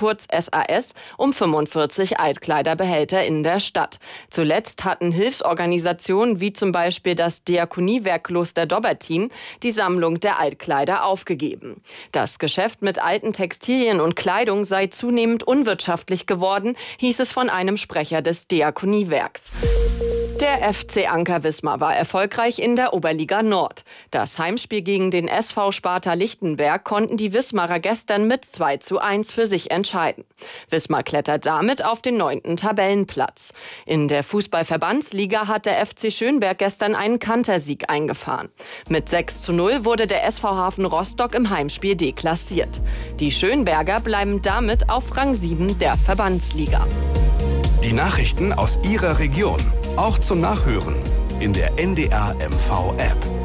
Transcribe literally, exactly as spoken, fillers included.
kurz S A S, um fünfundvierzig Altkleiderbehälter in der Stadt. Zuletzt hatten Hilfsorganisationen wie zum Beispiel das Diakoniewerk Kloster Dobbertin die Sammlung der Altkleider aufgegeben. Das Geschäft mit alten Textilien und Kleidung sei zunehmend unwirtschaftlich geworden, hieß es von einem Sprecher des Diakoniewerks. Der F C Anker Wismar war erfolgreich in der Oberliga Nord. Das Heimspiel gegen den S V Sparta Lichtenberg konnten die Wismarer gestern mit zwei zu eins für sich entscheiden. Wismar klettert damit auf den neunten Tabellenplatz. In der Fußball-Verbandsliga hat der F C Schönberg gestern einen Kantersieg eingefahren. Mit sechs zu null wurde der S V Hafen Rostock im Heimspiel deklassiert. Die Schönberger bleiben damit auf Rang sieben der Verbandsliga. Die Nachrichten aus Ihrer Region, auch zum Nachhören in der N D R M V App.